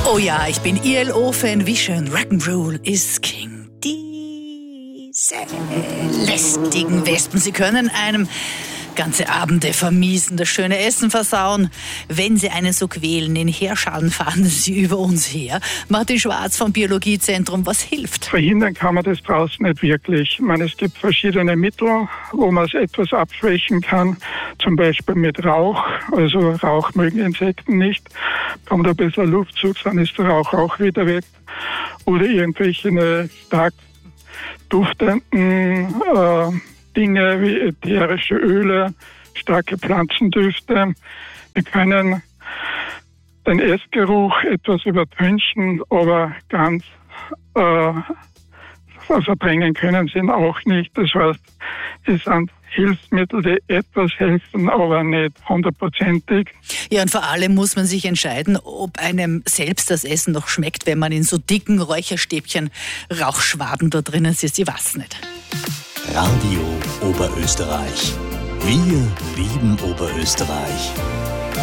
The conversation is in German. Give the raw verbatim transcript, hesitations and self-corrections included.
Oh ja, ich bin I L O-Fan. Wie schön. Rock'n'Roll is King. Diese lästigen Wespen, sie können einem ganze Abende vermiesen, das schöne Essen versauen. Wenn sie einen so quälen, in Heerscharen fahren sie über uns her. Martin Schwarz vom Biologiezentrum, was hilft? Verhindern kann man das draußen nicht wirklich. Ich meine, es gibt verschiedene Mittel, wo man es etwas abschwächen kann. Zum Beispiel mit Rauch. Also Rauch mögen Insekten nicht. Kommt ein bisschen Luftzug, dann ist der Rauch auch wieder weg. Oder irgendwelche ne, stark duftenden äh, Dinge wie ätherische Öle, starke Pflanzendüfte. Wir können den Essgeruch etwas übertünchen, aber ganz äh, verdrängen können sie ihn auch nicht. Das heißt, es sind Hilfsmittel, die etwas helfen, aber nicht hundertprozentig. Ja, und vor allem muss man sich entscheiden, ob einem selbst das Essen noch schmeckt, wenn man in so dicken Räucherstäbchen Rauchschwaden da drinnen sitzt. Ich weiß nicht. Radio Oberösterreich. Wir lieben Oberösterreich.